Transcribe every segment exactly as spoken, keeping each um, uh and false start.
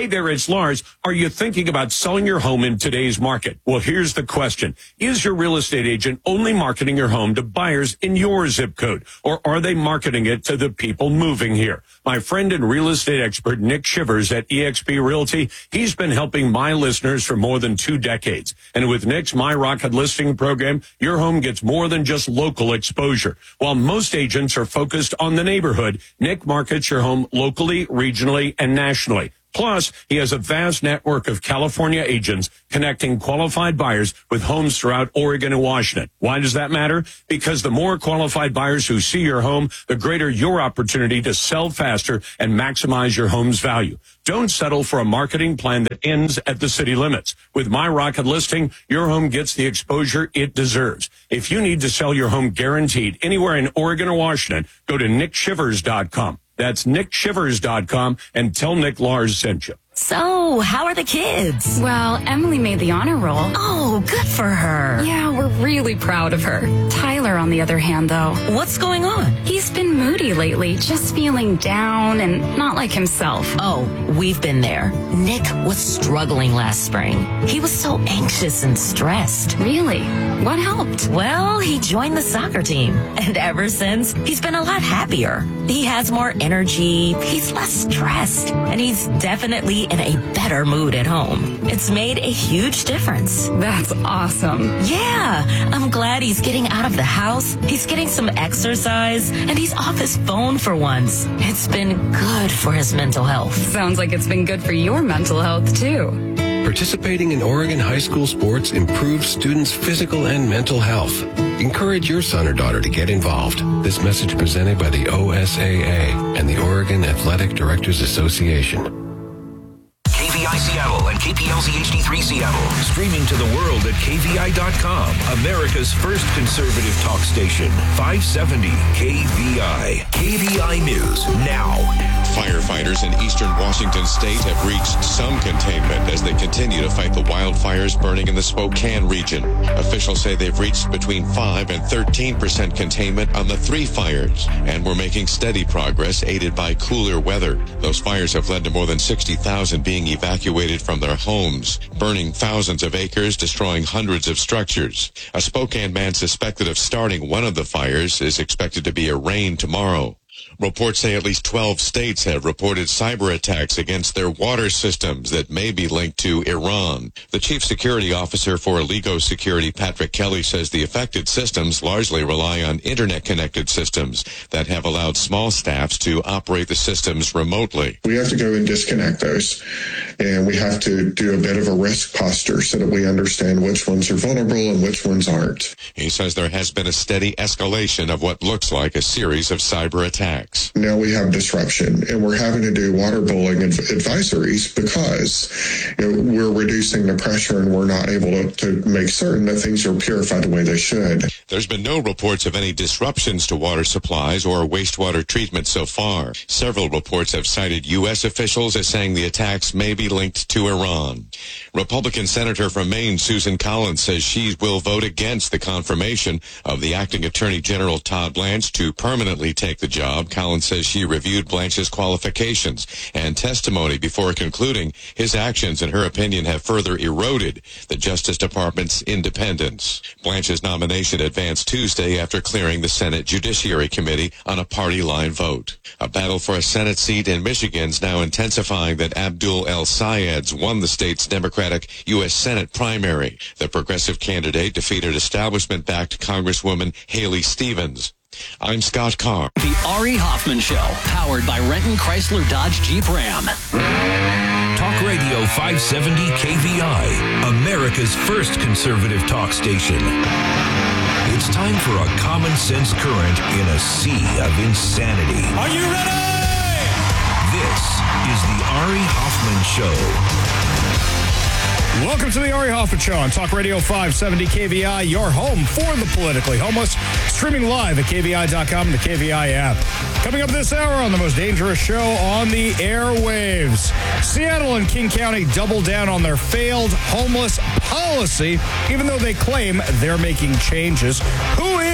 Hey there, it's Lars. Are you thinking about selling your home in today's market? Well, here's the question. Is your real estate agent only marketing your home to buyers in your zip code, or are they marketing it to the people moving here? My friend and real estate expert Nick Shivers at eXp Realty, he's been helping my listeners for more than two decades. And with Nick's My Rocket listing program, your home gets more than just local exposure. While most agents are focused on the neighborhood, Nick markets your home locally, regionally, and nationally. Plus, he has a vast network of California agents connecting qualified buyers with homes throughout Oregon and Washington. Why does that matter? Because the more qualified buyers who see your home, the greater your opportunity to sell faster and maximize your home's value. Don't settle for a marketing plan that ends at the city limits. With My Rocket Listing, your home gets the exposure it deserves. If you need to sell your home guaranteed anywhere in Oregon or Washington, go to nick shivers dot com. That's nick shivers dot com and tell Nick Lars sent you. So, how are the kids? Well, Emily made the honor roll. Oh, good for her. Yeah, we're really proud of her. Tyler, on the other hand, though. What's going on? He's been moody lately, just feeling down and not like himself. Oh, we've been there. Nick was struggling last spring. He was so anxious and stressed. Really? What helped? Well, he joined the soccer team. And ever since, he's been a lot happier. He has more energy, he's less stressed, and he's definitely in a better mood at home. It's made a huge difference. That's awesome. Yeah, I'm glad he's getting out of the house, he's getting some exercise, and he's off his phone for once. It's been good for his mental health. Sounds like it's been good for your mental health, too. Participating in Oregon high school sports improves students' physical and mental health. Encourage your son or daughter to get involved. This message presented by the O S A A and the Oregon Athletic Directors Association. K V I Seattle and K P L Z H D three Seattle. Streaming to the world at K V I dot com. America's first conservative talk station. five seventy K V I. K V I News now. Firefighters in eastern Washington state have reached some containment as they continue to fight the wildfires burning in the Spokane region. Officials say they've reached between five and thirteen percent containment on the three fires, and we're making steady progress aided by cooler weather. Those fires have led to more than sixty thousand being evacuated from their homes, burning thousands of acres, destroying hundreds of structures. A Spokane man suspected of starting one of the fires is expected to be arraigned tomorrow. Reports say at least twelve states have reported cyber attacks against their water systems that may be linked to Iran. The chief security officer for Allego Security, Patrick Kelly, says the affected systems largely rely on internet-connected systems that have allowed small staffs to operate the systems remotely. We have to go and disconnect those, and we have to do a bit of a risk posture so that we understand which ones are vulnerable and which ones aren't. He says there has been a steady escalation of what looks like a series of cyber attacks. Now we have disruption, and we're having to do waterboarding adv- advisories because you know, we're reducing the pressure and we're not able to, to make certain that things are purified the way they should. There's been no reports of any disruptions to water supplies or wastewater treatment so far. Several reports have cited U S officials as saying the attacks may be linked to Iran. Republican Senator from Maine, Susan Collins, says she will vote against the confirmation of the acting Attorney General Todd Blanche to permanently take the job. Collins says she reviewed Blanche's qualifications and testimony before concluding his actions, in her opinion, have further eroded the Justice Department's independence. Blanche's nomination advanced Tuesday after clearing the Senate Judiciary Committee on a party-line vote. A battle for a Senate seat in Michigan is now intensifying that Abdul El-Sayed's won the state's Democratic U S Senate primary. The progressive candidate defeated establishment-backed Congresswoman Haley Stevens. I'm Scott Carr. The Ari Hoffman Show, powered by Renton Chrysler Dodge Jeep Ram. Talk Radio five seventy K V I, America's first conservative talk station. It's time for a common sense current in a sea of insanity. Are you ready? This is the Ari Hoffman Show. Welcome to the Ari Hoffman Show on Talk Radio five seventy K V I, your home for the politically homeless. Streaming live at K V I dot com and the K V I app. Coming up this hour on the most dangerous show on the airwaves. Seattle and King County double down on their failed homeless policy, even though they claim they're making changes. Who is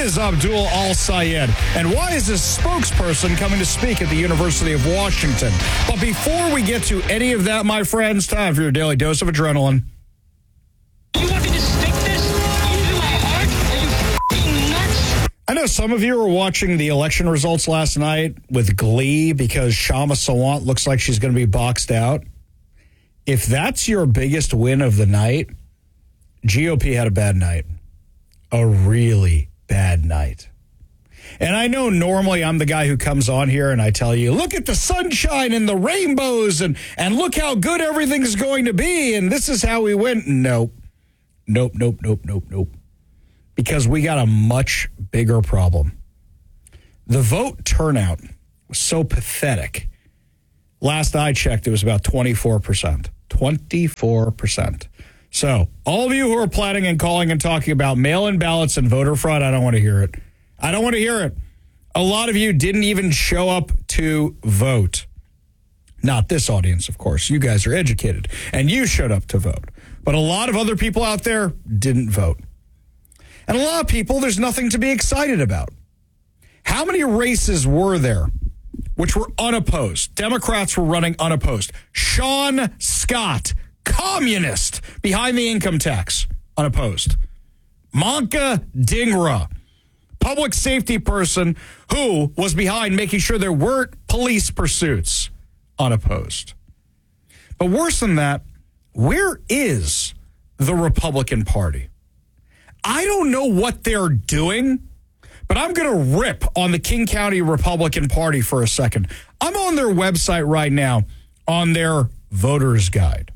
is Abdul Al-Sayed? And why is this spokesperson coming to speak at the University of Washington? But before we get to any of that, my friends, time for your daily dose of adrenaline. You want me to stick this into my heart? Are you f***ing nuts? I know some of you were watching the election results last night with glee because Shama Sawant looks like she's going to be boxed out. If that's your biggest win of the night, G O P had a bad night. A really bad night. And I know normally I'm the guy who comes on here and I tell you, look at the sunshine and the rainbows and, and look how good everything's going to be. And this is how we went. Nope. Nope, nope, nope, nope, nope. Because we got a much bigger problem. The vote turnout was so pathetic. Last I checked, it was about twenty-four percent. twenty-four percent. So, all of you who are planning and calling and talking about mail-in ballots and voter fraud, I don't want to hear it. I don't want to hear it. A lot of you didn't even show up to vote. Not this audience, of course. You guys are educated, and you showed up to vote. But a lot of other people out there didn't vote. And a lot of people, there's nothing to be excited about. How many races were there which were unopposed? Democrats were running unopposed. Sean Scott, communist, behind the income tax, unopposed. Manka Dhingra, public safety person who was behind making sure there weren't police pursuits, unopposed. But worse than that, where is the Republican Party? I don't know what they're doing, but I'm going to rip on the King County Republican Party for a second. I'm on their website right now on their voters guide.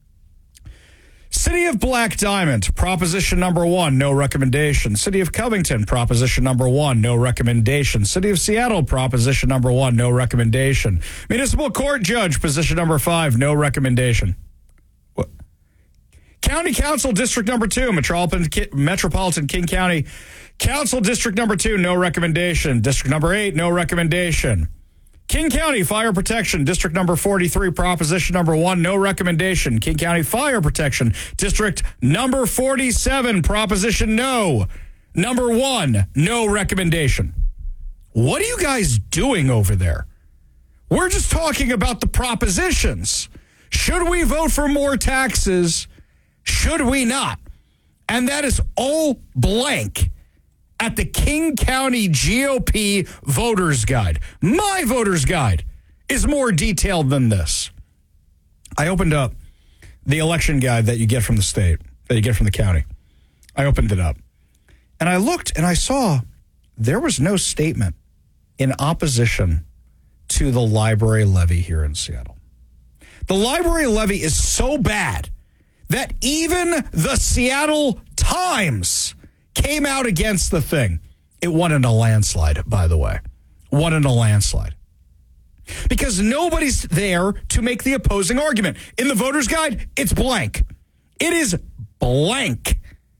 City of Black Diamond, proposition number one, no recommendation. City of Covington, proposition number one, no recommendation. City of Seattle, proposition number one, no recommendation. Municipal Court Judge, position number five, no recommendation. What? County Council, District number two, Metropolitan, Metropolitan King County Council, District number two, no recommendation. District number eight, no recommendation. King County Fire Protection, District number forty-three, proposition number one, no recommendation. King County Fire Protection, District number forty-seven, proposition no. Number one, no recommendation. What are you guys doing over there? We're just talking about the propositions. Should we vote for more taxes? Should we not? And that is all blank at the King County G O P Voters Guide. My Voters Guide is more detailed than this. I opened up the election guide that you get from the state, that you get from the county. I opened it up. And I looked and I saw there was no statement in opposition to the library levy here in Seattle. The library levy is so bad that even the Seattle Times came out against the thing. It won in a landslide, by the way. Won in a landslide. Because nobody's there to make the opposing argument. In the voter's guide, it's blank. It is blank.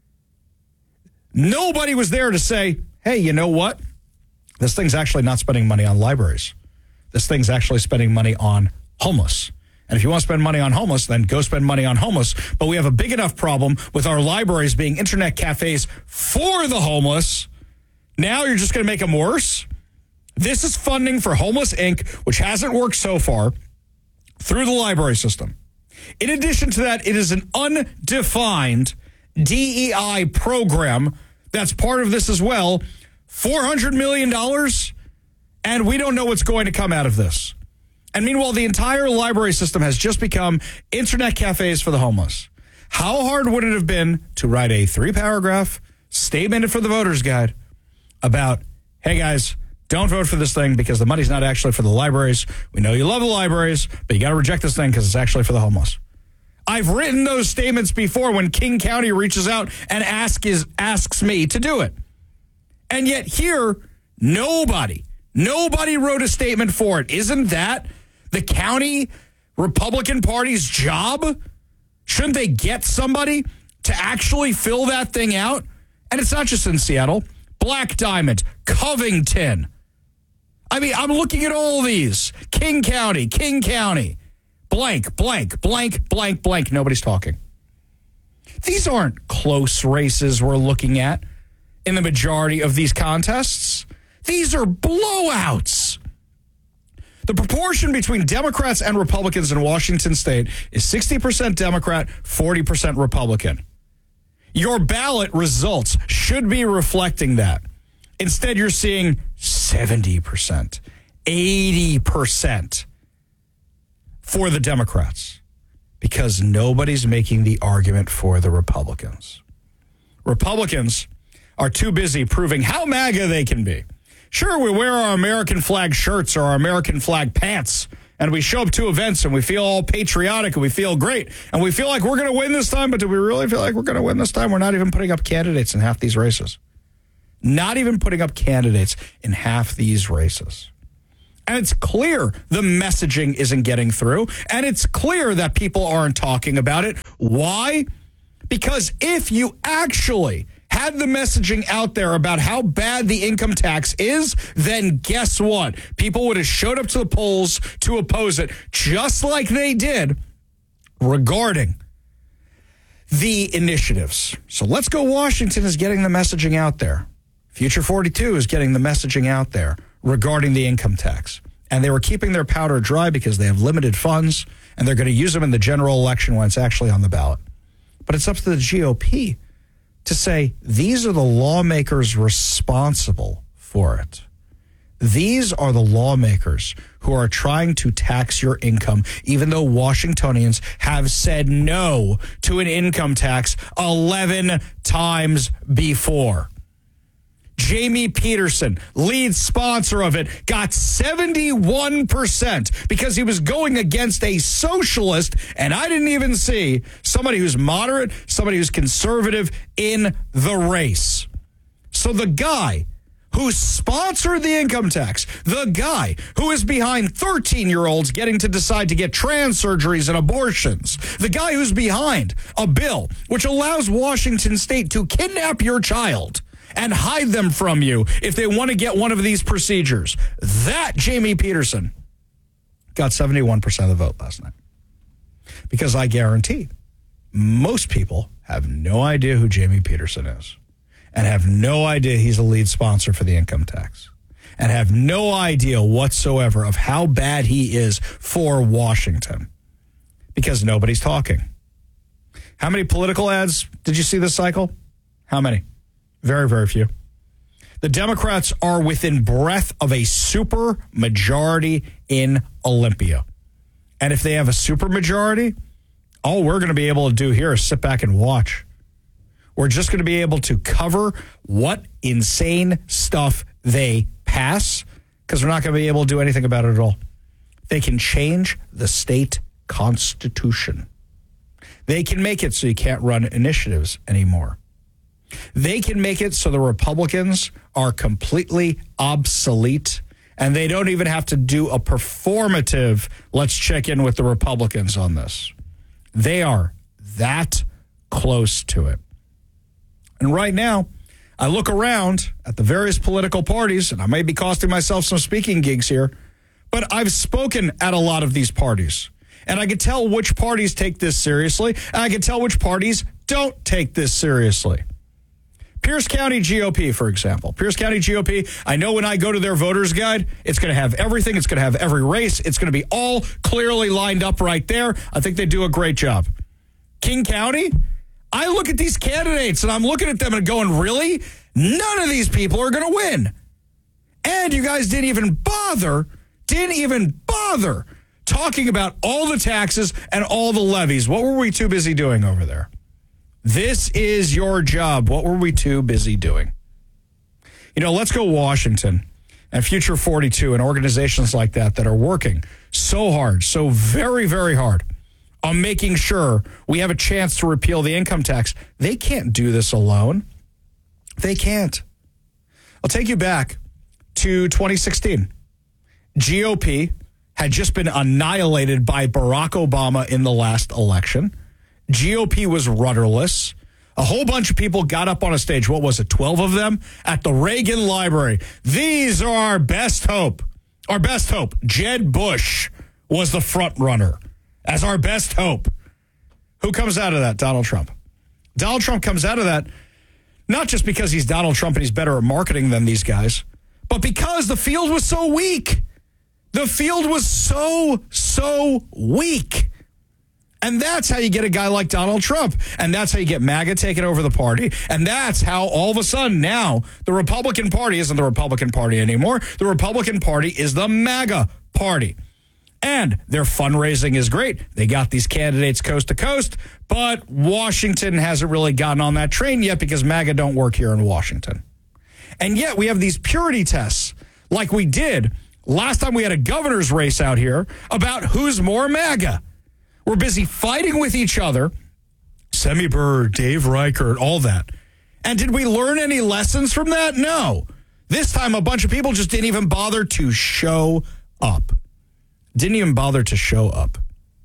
Nobody was there to say, hey, you know what? This thing's actually not spending money on libraries. This thing's actually spending money on homeless. And if you want to spend money on homeless, then go spend money on homeless. But we have a big enough problem with our libraries being internet cafes for the homeless. Now you're just going to make them worse? This is funding for Homeless Incorporated, which hasn't worked so far, through the library system. In addition to that, it is an undefined D E I program that's part of this as well. four hundred million dollars, and we don't know what's going to come out of this. And meanwhile, the entire library system has just become internet cafes for the homeless. How hard would it have been to write a three-paragraph statement for the voter's guide about, hey, guys, don't vote for this thing because the money's not actually for the libraries. We know you love the libraries, but you got to reject this thing because it's actually for the homeless. I've written those statements before when King County reaches out and ask is, asks me to do it. And yet here, nobody, nobody wrote a statement for it. Isn't that the county Republican Party's job? Shouldn't they get somebody to actually fill that thing out? And it's not just in Seattle. Black Diamond, Covington. I mean, I'm looking at all these. King County, King County. Blank, blank, blank, blank, blank. Nobody's talking. These aren't close races we're looking at. in the majority of these contests. These are blowouts. The proportion between Democrats and Republicans in Washington state is sixty percent Democrat, forty percent Republican. Your ballot results should be reflecting that. Instead, you're seeing seventy percent, eighty percent for the Democrats because nobody's making the argument for the Republicans. Republicans are too busy proving how MAGA they can be. Sure, we wear our American flag shirts or our American flag pants, and we show up to events and we feel all patriotic and we feel great and we feel like we're going to win this time, but do we really feel like we're going to win this time? We're not even putting up candidates in half these races. Not even putting up candidates in half these races. And it's clear the messaging isn't getting through, and it's clear that people aren't talking about it. Why? Because if you actually had the messaging out there about how bad the income tax is, then guess what? People would have showed up to the polls to oppose it, just like they did regarding the initiatives. So let's go. Washington is getting the messaging out there. Future forty-two is getting the messaging out there regarding the income tax. And they were keeping their powder dry because they have limited funds, and they're going to use them in the general election when it's actually on the ballot. But it's up to the G O P to say, these are the lawmakers responsible for it. These are the lawmakers who are trying to tax your income, even though Washingtonians have said no to an income tax eleven times before. Jamie Peterson, lead sponsor of it, got seventy-one percent because he was going against a socialist, and I didn't even see somebody who's moderate, somebody who's conservative in the race. So the guy who sponsored the income tax, the guy who is behind thirteen-year-olds getting to decide to get trans surgeries and abortions, the guy who's behind a bill which allows Washington state to kidnap your child and hide them from you if they want to get one of these procedures. That Jamie Peterson got seventy-one percent of the vote last night. Because I guarantee most people have no idea who Jamie Peterson is and have no idea he's a lead sponsor for the income tax and have no idea whatsoever of how bad he is for Washington because nobody's talking. How many political ads did you see this cycle? How many? Very, very few. The Democrats are within breath of a super majority in Olympia. And if they have a super majority, all we're going to be able to do here is sit back and watch. We're just going to be able to cover what insane stuff they pass because we're not going to be able to do anything about it at all. They can change the state constitution. They can make it so you can't run initiatives anymore. They can make it so the Republicans are completely obsolete and they don't even have to do a performative, let's check in with the Republicans on this. They are that close to it. And right now, I look around at the various political parties, and I may be costing myself some speaking gigs here, but I've spoken at a lot of these parties. And I can tell which parties take this seriously, and I can tell which parties don't take this seriously. Pierce County G O P, for example. Pierce County G O P, I know when I go to their voters guide, it's going to have everything. It's going to have every race. It's going to be all clearly lined up right there. I think they do a great job. King County, I look at these candidates and I'm looking at them and going, really? None of these people are going to win. And you guys didn't even bother, didn't even bother talking about all the taxes and all the levies. What were we too busy doing over there? This is your job. What were we too busy doing? You know, let's go Washington and Future forty-two and organizations like that that are working so hard, so very, very hard on making sure we have a chance to repeal the income tax. They can't do this alone. They can't. I'll take you back to twenty sixteen. G O P had just been annihilated by Barack Obama in the last election. G O P was rudderless. A whole bunch of people got up on a stage. What was it, twelve of them? At the Reagan Library. These are our best hope. Our best hope. Jeb Bush was the front runner as our best hope. Who comes out of that? Donald Trump. Donald Trump comes out of that Not just because he's Donald Trump and he's better at marketing than these guys, but because the field was so weak. The field was so, so weak. And that's how you get a guy like Donald Trump. And that's how you get MAGA taking over the party. And that's how all of a sudden now the Republican Party isn't the Republican Party anymore. The Republican Party is the MAGA Party. And their fundraising is great. They got these candidates coast to coast, but Washington hasn't really gotten on that train yet because MAGA don't work here in Washington. And yet we have these purity tests like we did last time we had a governor's race out here about who's more MAGA. We're busy fighting with each other, Semi Burr, Dave Reichert, all that. And did we learn any lessons from that? No. This time, a bunch of people just didn't even bother to show up. Didn't even bother to show up.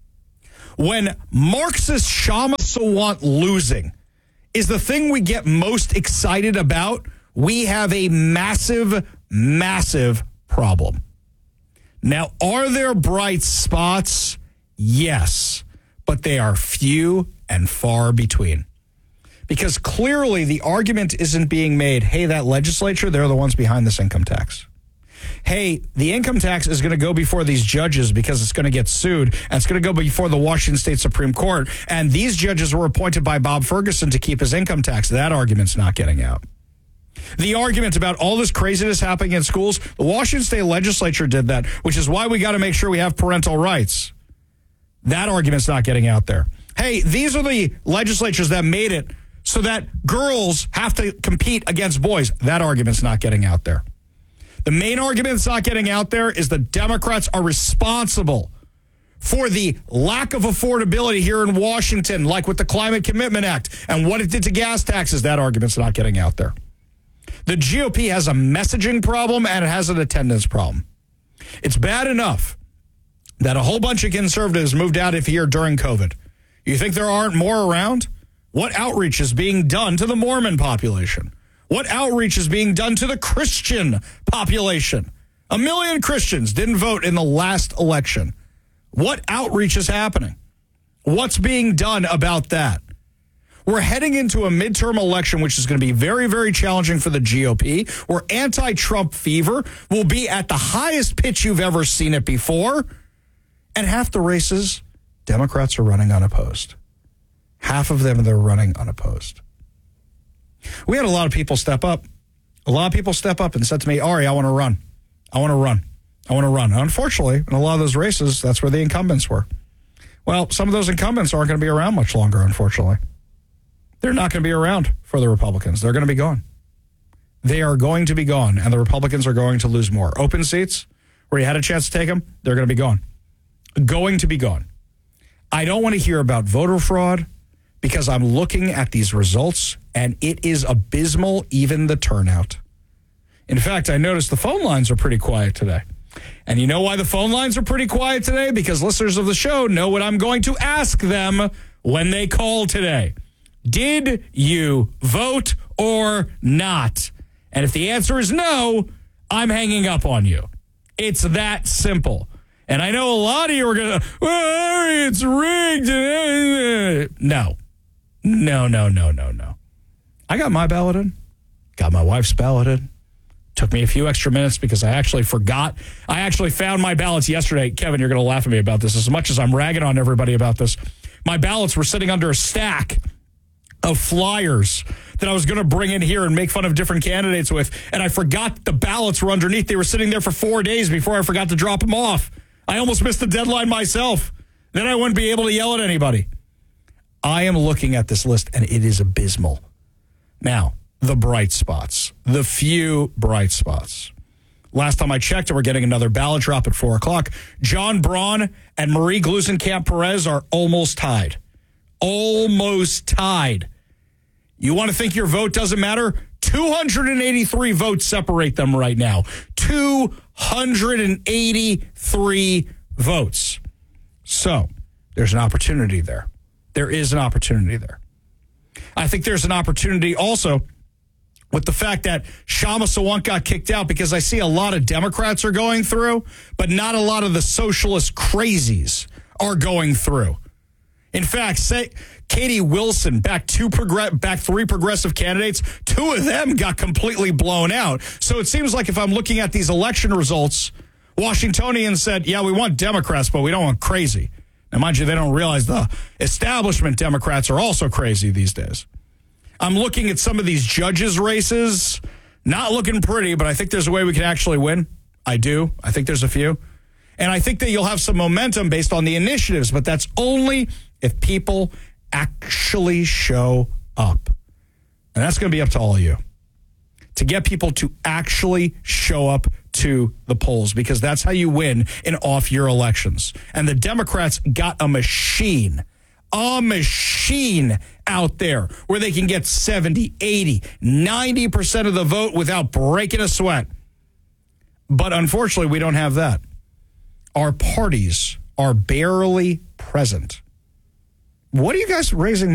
When Marxist Kshama Sawant losing is the thing we get most excited about, we have a massive, massive problem. Now, are there bright spots? Yes, but they are few and far between. Because clearly the argument isn't being made, hey, that legislature, they're the ones behind this income tax. Hey, the income tax is going to go before these judges because it's going to get sued, and it's going to go before the Washington State Supreme Court, and these judges were appointed by Bob Ferguson to keep his income tax. That argument's not getting out. The argument about all this craziness happening in schools, the Washington State Legislature did that, which is why we got to make sure we have parental rights. That argument's not getting out there. Hey, these are the legislatures that made it so that girls have to compete against boys. That argument's not getting out there. The main argument that's not getting out there is the Democrats are responsible for the lack of affordability here in Washington, like with the Climate Commitment Act and what it did to gas taxes. That argument's not getting out there. The G O P has a messaging problem and it has an attendance problem. It's bad enough that a whole bunch of conservatives moved out of here during COVID. You think there aren't more around? What outreach is being done to the Mormon population? What outreach is being done to the Christian population? A million Christians didn't vote in the last election. What outreach is happening? What's being done about that? We're heading into a midterm election, which is going to be very, very challenging for the G O P, where anti-Trump fever will be at the highest pitch you've ever seen it before. And half the races, Democrats are running unopposed. Half of them, they're running unopposed. We had a lot of people step up. A lot of people step up and said to me, Ari, I want to run. I want to run. I want to run. And unfortunately, in a lot of those races, that's where the incumbents were. Well, some of those incumbents aren't going to be around much longer, unfortunately. They're not going to be around for the Republicans. They're going to be gone. They are going to be gone, and the Republicans are going to lose more. Open seats, where you had a chance to take them, they're going to be gone. Going to be gone. I don't want to hear about voter fraud because I'm looking at these results, and it is abysmal, even the turnout. In fact, I noticed the phone lines are pretty quiet today. And you know why the phone lines are pretty quiet today? Because listeners of the show know what I'm going to ask them when they call today. Did you vote or not? And if the answer is no, I'm hanging up on you. It's that simple. And I know a lot of you are going to, well, Ari, it's rigged. No. No, no, no, no, no. I got my ballot in. Got my wife's ballot in. Took me a few extra minutes because I actually forgot. I actually found my ballots yesterday. Kevin, you're going to laugh at me about this as much as I'm ragging on everybody about this. My ballots were sitting under a stack of flyers that I was going to bring in here and make fun of different candidates with. And I forgot the ballots were underneath. They were sitting there for four days before I forgot to drop them off. I almost missed the deadline myself. Then I wouldn't be able to yell at anybody. I am looking at this list, and it is abysmal. Now, the bright spots, the few bright spots. Last time I checked, and we're getting another ballot drop at four o'clock. John Braun and Marie Gluesenkamp-Perez are almost tied. Almost tied. You want to think your vote doesn't matter? two hundred eighty-three votes separate them right now. two hundred eighty-three votes. So there's an opportunity there. There is an opportunity there. I think there's an opportunity also with the fact that Kshama Sawant got kicked out, because I see a lot of Democrats are going through, but not a lot of the socialist crazies are going through. In fact, say Katie Wilson, back two progr- back three progressive candidates. Two of them got completely blown out. So it seems like if I'm looking at these election results, Washingtonians said, yeah, we want Democrats, but we don't want crazy. Now, mind you, they don't realize the establishment Democrats are also crazy these days. I'm looking at some of these judges' races. Not looking pretty, but I think there's a way we can actually win. I do. I think there's a few. And I think that you'll have some momentum based on the initiatives, but that's only if people actually show up. And that's going to be up to all of you to get people to actually show up to the polls, because that's how you win in off-year elections. And the Democrats got a machine, a machine out there where they can get seventy, eighty, ninety percent of the vote without breaking a sweat. But unfortunately, we don't have that. Our parties are barely present. What are you guys raising